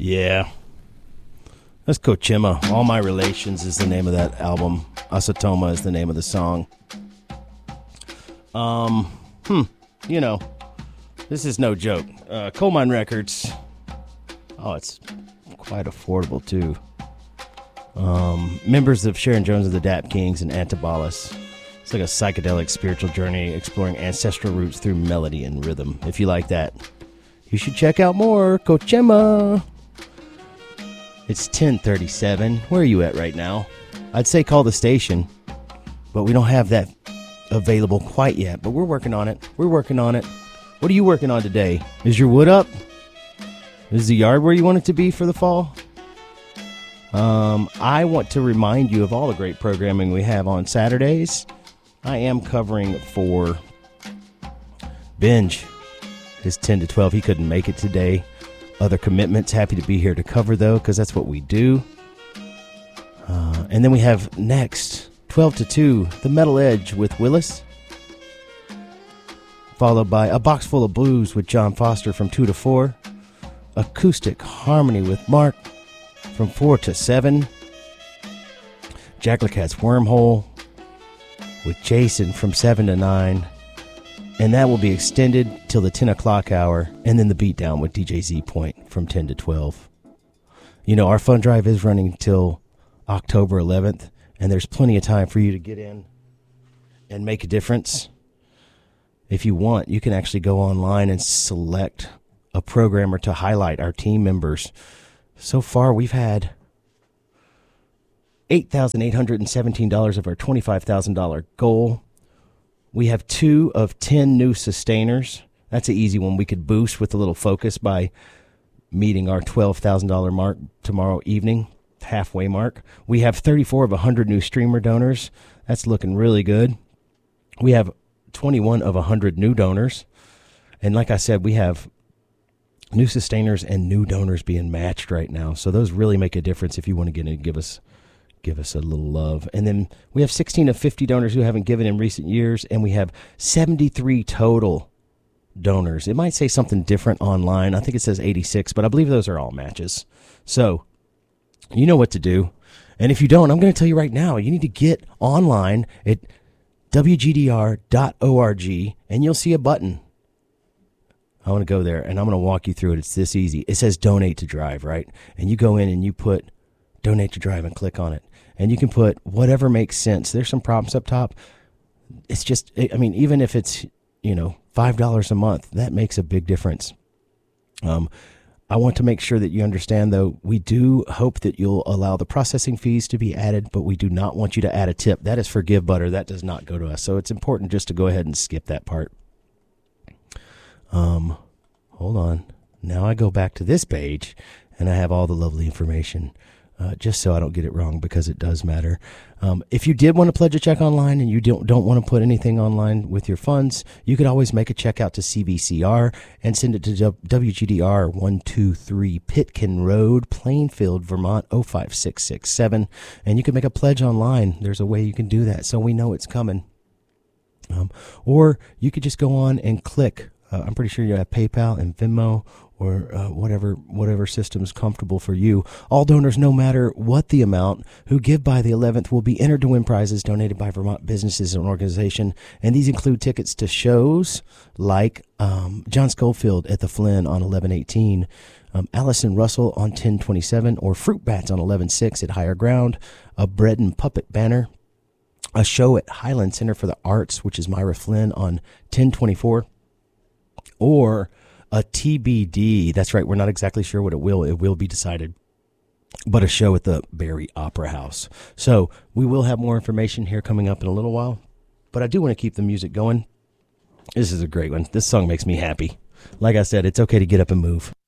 Yeah. That's Kochima. All My Relations is the name of that album. Asatoma is the name of the song. You know, this is no joke. Coal Mine Records. Oh, it's quite affordable, too. Members of Sharon Jones of the Dap Kings and Antibalas. It's like a psychedelic spiritual journey exploring ancestral roots through melody and rhythm. If you like that, you should check out more. Kochima. It's 10:37. Where are you at right now? I'd say call the station, but we don't have that available quite yet. But we're working on it. We're working on it. What are you working on today? Is your wood up? Is the yard where you want it to be for the fall? I want to remind you of all the great programming we have on Saturdays. I am covering for Binge. His 10 to 12. He couldn't make it today. Other commitments. Happy to be here to cover, though, because that's what we do. And then we have next, 12 to 2, The Metal Edge with Willis. Followed by A Box Full of Blues with John Foster from 2 to 4. Acoustic Harmony with Mark from 4 to 7. Jack LeCat's Wormhole with Jason from 7 to 9. And that will be extended till the 10 o'clock hour. And then the Beatdown with DJ Z Point from 10 to 12. You know, our fund drive is running till October 11th. And there's plenty of time for you to get in and make a difference. If you want, you can actually go online and select a programmer to highlight our team members. So far, we've had $8,817 of our $25,000 goal. We have 2 of 10 new sustainers. That's an easy one. We could boost with a little focus by meeting our $12,000 mark tomorrow evening, halfway mark. We have 34 of 100 new streamer donors. That's looking really good. We have 21 of 100 new donors. And like I said, we have new sustainers and new donors being matched right now. So those really make a difference if you want to get in and give us a little love. And then we have 16 of 50 donors who haven't given in recent years, and we have 73 total donors. It might say something different online. I think it says 86, but I believe those are all matches. So you know what to do. And if you don't, I'm going to tell you right now, you need to get online at wgdr.org, and you'll see a button. I want to go there, and I'm going to walk you through it. It's this easy. It says Donate to Drive, right? And you go in and you put Donate to Drive and click on it. And you can put whatever makes sense. There's some prompts up top. It's just, I mean, even if it's, $5 a month, that makes a big difference. I want to make sure that you understand, though, we do hope that you'll allow the processing fees to be added, but we do not want you to add a tip. That is for Give Butter. That does not go to us. So it's important just to go ahead and skip that part. Hold on. Now I go back to this page, and I have all the lovely information. Just so I don't get it wrong, because it does matter. If you did want to pledge a check online and you don't want to put anything online with your funds, you could always make a check out to CBCR and send it to WGDR 123 Pitkin Road, Plainfield, Vermont 05667. And you can make a pledge online. There's a way you can do that, so we know it's coming. Or you could just go on and click. I'm pretty sure you have PayPal and Venmo or whatever system is comfortable for you. All donors, no matter what the amount, who give by the 11th will be entered to win prizes donated by Vermont businesses and organization. And these include tickets to shows like John Schofield at the Flynn on 11/18, Allison Russell on 10/27, or Fruit Bats on 11/6 at Higher Ground, a Bread and Puppet banner, a show at Highland Center for the Arts, which is Myra Flynn on 10/24, or a TBD. That's right. We're not exactly sure what it will be decided, but a show at the Barry Opera House. So we will have more information here coming up in a little while, but I do want to keep the music going. This is a great one. This song makes me happy. Like I said, it's okay to get up and move.